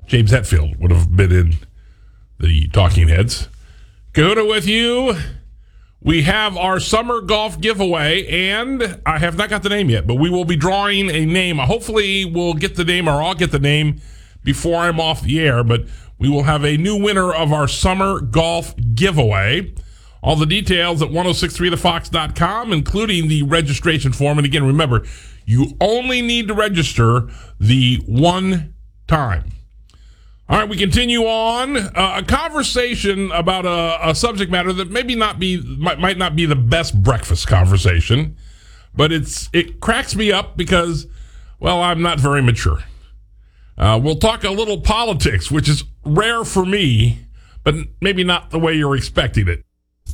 James Hetfield would have been in the Talking Heads. Kahuna with you. We have our summer golf giveaway, and I have not got the name yet, but we will be drawing a name. Hopefully we'll get the name, or I'll get the name before I'm off the air, but we will have a new winner of our summer golf giveaway. All the details at 1063thefox.com, including the registration form. And again, remember, you only need to register the one time. All right, we continue on. A conversation about a subject matter that might not be the best breakfast conversation, but it cracks me up because, well, I'm not very mature. We'll talk a little politics, which is rare for me, but maybe not the way you're expecting it.